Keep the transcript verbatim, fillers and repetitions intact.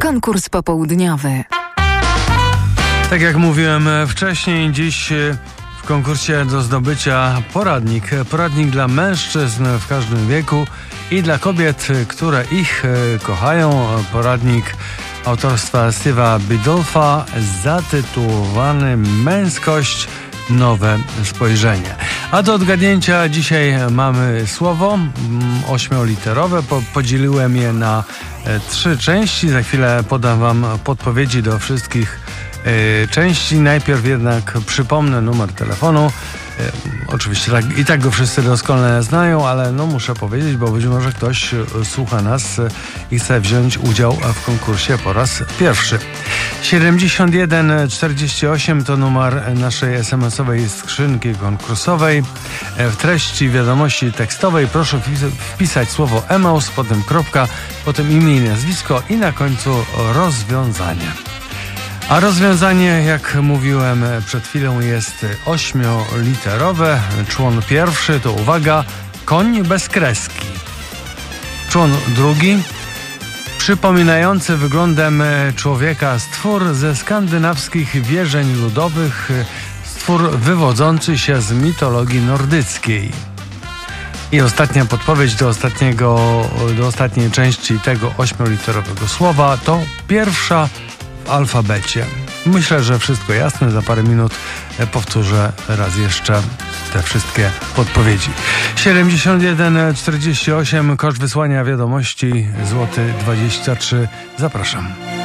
Konkurs popołudniowy. Tak jak mówiłem wcześniej, dziś w konkursie do zdobycia poradnik. Poradnik dla mężczyzn w każdym wieku i dla kobiet, które ich kochają. Poradnik autorstwa Steve'a Biddulpha zatytułowany Męskość – nowe spojrzenie. A do odgadnięcia dzisiaj mamy słowo ośmioliterowe. Po, podzieliłem je na e, trzy części. Za chwilę podam wam podpowiedzi do wszystkich e, części. Najpierw jednak przypomnę numer telefonu. E, oczywiście tak, i tak go wszyscy doskonale znają, ale no muszę powiedzieć, bo być może ktoś słucha nas i chce wziąć udział w konkursie po raz pierwszy. siedemdziesiąt jeden czterdzieści osiem to numer naszej es em esowej skrzynki konkursowej. W treści wiadomości tekstowej proszę wpisać słowo Emaus, potem kropka, potem imię i nazwisko i na końcu rozwiązanie. A rozwiązanie, jak mówiłem przed chwilą, jest ośmioliterowe. Człon pierwszy to, uwaga, koń bez kreski. Człon drugi, przypominający wyglądem człowieka stwór ze skandynawskich wierzeń ludowych, stwór wywodzący się z mitologii nordyckiej. I ostatnia podpowiedź do, ostatniego, do ostatniej części tego ośmioliterowego słowa to pierwsza w alfabecie. Myślę, że wszystko jasne. Za parę minut powtórzę raz jeszcze te wszystkie podpowiedzi. siedemdziesiąt jeden czterdzieści osiem, koszt wysłania wiadomości złoty dwadzieścia trzy. Zapraszam.